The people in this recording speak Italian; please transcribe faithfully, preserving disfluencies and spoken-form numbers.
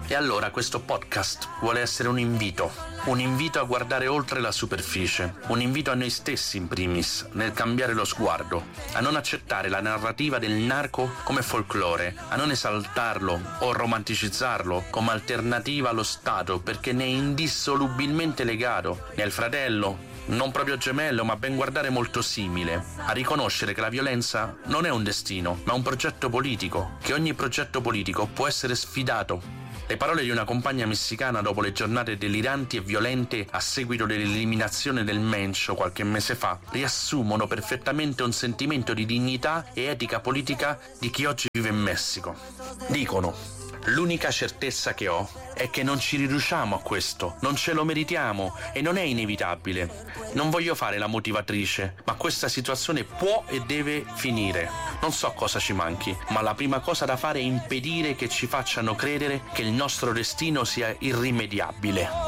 E allora questo podcast vuole essere un invito, un invito a guardare oltre la superficie, un invito a noi stessi in primis, nel cambiare lo sguardo, a non accettare la narrativa del narco come folklore, a non esaltarlo o romanticizzarlo come alternativa allo Stato perché ne è indissolubilmente legato, né al fratello, non proprio gemello, ma ben guardare molto simile, a riconoscere che la violenza non è un destino, ma un progetto politico, che ogni progetto politico può essere sfidato. Le parole di una compagna messicana dopo le giornate deliranti e violente a seguito dell'eliminazione del Mencho qualche mese fa riassumono perfettamente un sentimento di dignità e etica politica di chi oggi vive in Messico. Dicono: l'unica certezza che ho è che non ci riduciamo a questo, non ce lo meritiamo e non è inevitabile. Non voglio fare la motivatrice, ma questa situazione può e deve finire. Non so cosa ci manchi, ma la prima cosa da fare è impedire che ci facciano credere che il nostro destino sia irrimediabile.